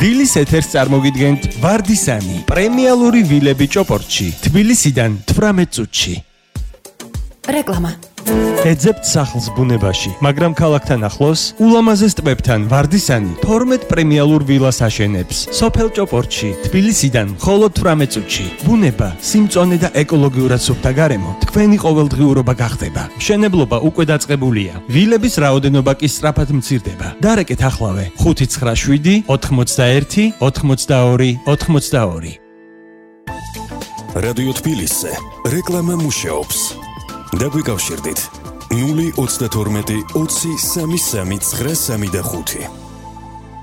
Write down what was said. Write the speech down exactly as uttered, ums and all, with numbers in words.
დილის ეთერს წარმოგიდგენთ ვარდისანი, პრემიალური ვილები ჭოპორტში, თბილისიდან თვრამეტ წუთში. რეკლამა. ეძებთ სახლს ბუნებაში, მაგრამ ქალაქთან ახლოს, ულამაზეს ტბებთან ვარდისანი თორმეტ პრემიალურ ვილას აშენებს. სოფელ ჭოპორტში, თბილისიდან მხოლოდ თვრამეტ წუთში. ბუნება, სიმწონე და ეკოლოგიურად სუფთა გარემო თქვენი ყოველდღიურობა გახდება. მშენებლობა უკვე დაწყებულია. ვილების რაოდენობა კი სწრაფად მცირდება. დარეკეთ ახლავე ხუთი ცხრა შვიდი ოთხმოცდაერთი ოთხმოცდაორი ოთხმოცდაორი. რადიო თბილისზე რეკლამა მუშაობს. დაგვიკავშირდით ნული ოცდათორმეტი ოცი სამი სამი ცხრა სამი და ხუთი.